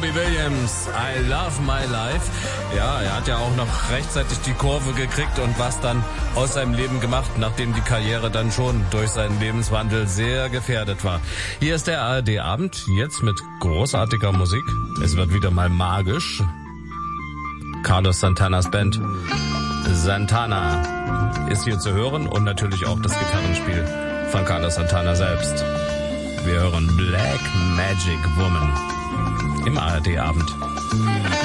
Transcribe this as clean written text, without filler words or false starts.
Robbie Williams, I Love My Life. Ja, er hat ja auch noch rechtzeitig die Kurve gekriegt und was dann aus seinem Leben gemacht, nachdem die Karriere dann schon durch seinen Lebenswandel sehr gefährdet war. Hier ist der ARD-Abend, jetzt mit großartiger Musik. Es wird wieder mal magisch. Carlos Santanas Band Santana ist hier zu hören und natürlich auch das Gitarrenspiel von Carlos Santana selbst. Wir hören Black Magic Woman im ARD-Abend.